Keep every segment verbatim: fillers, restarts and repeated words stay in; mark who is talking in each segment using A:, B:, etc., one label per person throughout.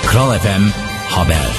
A: Kral F M Haber.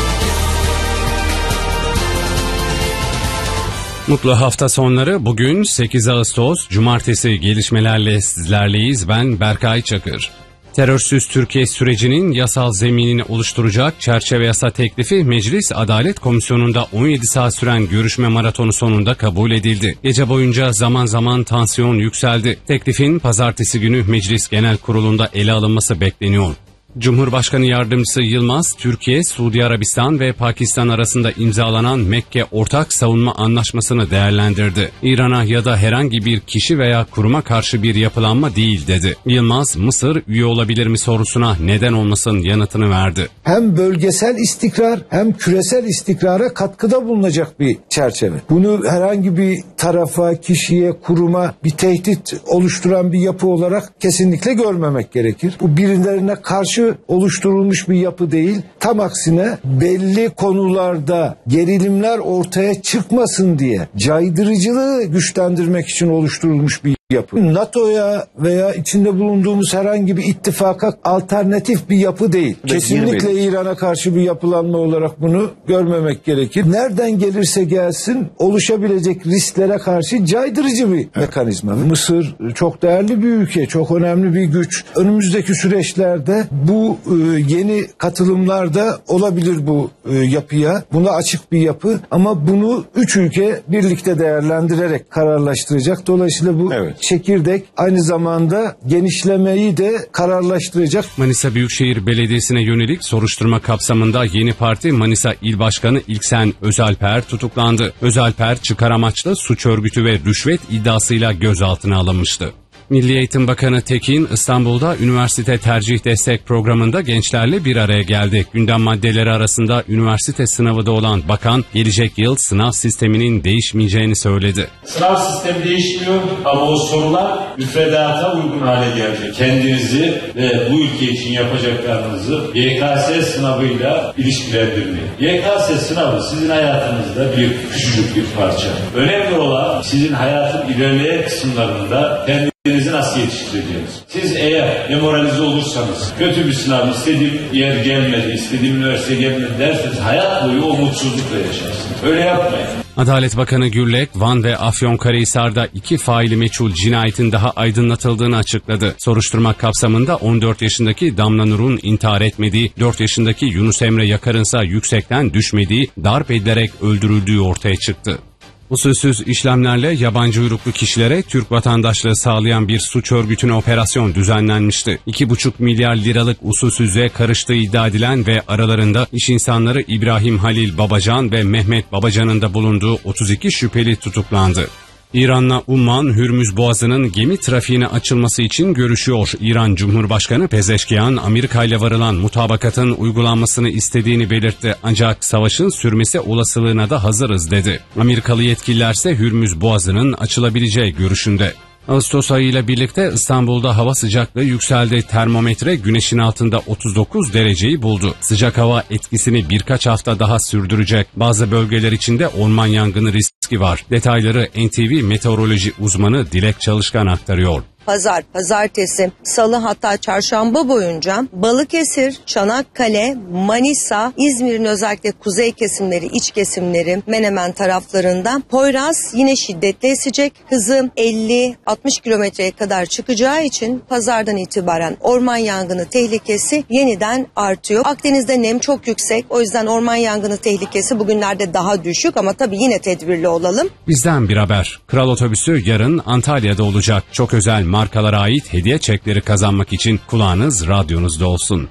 B: Mutlu hafta sonları. Bugün sekiz Ağustos Cumartesi, gelişmelerle sizlerleyiz. Ben Berkay Çakır. Terörsüz Türkiye sürecinin yasal zeminini oluşturacak çerçeve yasa teklifi Meclis Adalet Komisyonu'nda on yedi saat süren görüşme maratonu sonunda kabul edildi. Gece boyunca zaman zaman tansiyon yükseldi. Teklifin pazartesi günü Meclis Genel Kurulu'nda ele alınması bekleniyor. Cumhurbaşkanı Yardımcısı Yılmaz, Türkiye, Suudi Arabistan ve Pakistan arasında imzalanan Mekke Ortak Savunma Anlaşması'nı değerlendirdi. İran'a ya da herhangi bir kişi veya kuruma karşı bir yapılanma değil dedi. Yılmaz, Mısır üye olabilir mi sorusuna neden olmasın yanıtını verdi.
C: Hem bölgesel istikrar hem küresel istikrara katkıda bulunacak bir çerçeve. Bunu herhangi bir tarafa, kişiye, kuruma bir tehdit oluşturan bir yapı olarak kesinlikle görmemek gerekir. Bu birilerine karşı oluşturulmuş bir yapı değil. Tam aksine belli konularda gerilimler ortaya çıkmasın diye caydırıcılığı güçlendirmek için oluşturulmuş bir yapı. NATO'ya veya içinde bulunduğumuz herhangi bir ittifaka alternatif bir yapı değil. Kesinlikle İran'a karşı bir yapılanma olarak bunu görmemek gerekir. Nereden gelirse gelsin oluşabilecek risklere karşı caydırıcı bir evet. mekanizma. Mısır çok değerli bir ülke, çok önemli bir güç. Önümüzdeki süreçlerde bu e, yeni katılımlar da olabilir bu e, yapıya. Buna açık bir yapı ama bunu üç ülke birlikte değerlendirerek kararlaştıracak. Dolayısıyla bu evet. çekirdek aynı zamanda genişlemeyi de kararlaştıracak.
B: Manisa Büyükşehir Belediyesi'ne yönelik soruşturma kapsamında yeni parti Manisa İl Başkanı İlksen Özalper tutuklandı. Özalper çıkar amaçlı suç örgütü ve rüşvet iddiasıyla gözaltına alınmıştı. Milli Eğitim Bakanı Tekin, İstanbul'da üniversite tercih destek programında gençlerle bir araya geldi. Gündem maddeleri arasında üniversite sınavı da olan bakan, gelecek yıl sınav sisteminin değişmeyeceğini söyledi.
D: Sınav sistemi değişmiyor ama o sorular müfredata uygun hale gelecek. Kendinizi ve bu ülke için yapacaklarınızı Y K S sınavıyla ilişkilendirmeyin. Y K S sınavı sizin hayatınızda bir küçücük bir parça. Önemli olan sizin hayatın ilerleyen kısımlarında kendi Kendinizi nasıl yetiştireceğiniz? Siz eğer demoralize olursanız, kötü bir sınav, istediğim yer gelmedi, istediğim üniversite gelmedi derseniz hayat boyu o mutsuzlukla yaşarsınız. Öyle yapmayın.
B: Adalet Bakanı Gürlek, Van ve Afyonkarahisar'da iki faili meçhul cinayetin daha aydınlatıldığını açıkladı. Soruşturma kapsamında on dört yaşındaki Damla Nur'un intihar etmediği, dört yaşındaki Yunus Emre Yakar'ınsa yüksekten düşmediği, darp edilerek öldürüldüğü ortaya çıktı. Usulsüz işlemlerle yabancı uyruklu kişilere Türk vatandaşlığı sağlayan bir suç örgütüne operasyon düzenlenmişti. iki buçuk milyar liralık usulsüzlüğe karıştığı iddia edilen ve aralarında iş insanları İbrahim Halil Babacan ve Mehmet Babacan'ın da bulunduğu otuz iki şüpheli tutuklandı. İran'la Umman, Hürmüz Boğazı'nın gemi trafiğine açılması için görüşüyor. İran Cumhurbaşkanı Pezeşkiyan, Amerika ile varılan mutabakatın uygulanmasını istediğini belirtti. Ancak savaşın sürmesi olasılığına da hazırız dedi. Amerikalı yetkililerse Hürmüz Boğazı'nın açılabileceği görüşünde. Ağustos ayıyla birlikte İstanbul'da hava sıcaklığı yükseldi. Termometre güneşin altında otuz dokuz dereceyi buldu. Sıcak hava etkisini birkaç hafta daha sürdürecek. Bazı bölgeler içinde orman yangını riski var. Detayları N T V meteoroloji uzmanı Dilek Çalışkan aktarıyor.
E: Pazar, pazartesi, salı hatta çarşamba boyunca Balıkesir, Çanakkale, Manisa, İzmir'in özellikle kuzey kesimleri, iç kesimleri, Menemen taraflarında Poyraz yine şiddetli esecek. Hızı elli altmış kilometreye kadar çıkacağı için pazardan itibaren orman yangını tehlikesi yeniden artıyor. Akdeniz'de nem çok yüksek. O yüzden orman yangını tehlikesi bugünlerde daha düşük ama tabii yine tedbirli olalım.
B: Bizden bir haber. Kral Otobüsü yarın Antalya'da olacak. Çok özel markalara ait hediye çekleri kazanmak için kulağınız radyonuzda olsun.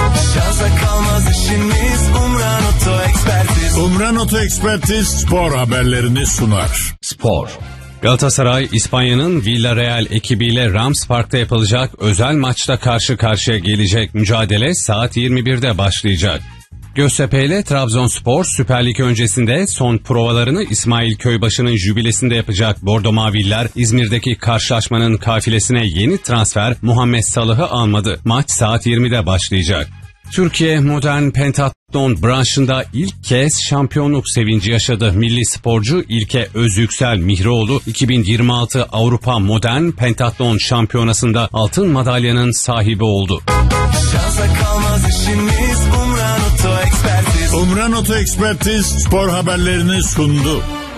F: Umran Oto Ekspertiz spor haberlerini sunar.
A: Spor.
B: Galatasaray, İspanya'nın Villarreal ekibiyle Rams Park'ta yapılacak özel maçta karşı karşıya gelecek. Mücadele saat yirmi birde başlayacak. Göztepe ile Trabzonspor Süper Lig öncesinde son provalarını İsmail Köybaşı'nın jübilesinde yapacak. Bordo Maviller İzmir'deki karşılaşmanın kafilesine yeni transfer Muhammed Salah'ı almadı. Maç saat yirmide başlayacak. Türkiye modern pentatlon branşında ilk kez şampiyonluk sevinci yaşadı. Milli sporcu İlke Özyüksel Mihroğlu iki bin yirmi altı Avrupa Modern Pentatlon Şampiyonası'nda altın madalyanın sahibi oldu.
G: Şansa kalmaz işimiz bu.
F: Umran Oto Ekspertiz spor haberlerini sundu.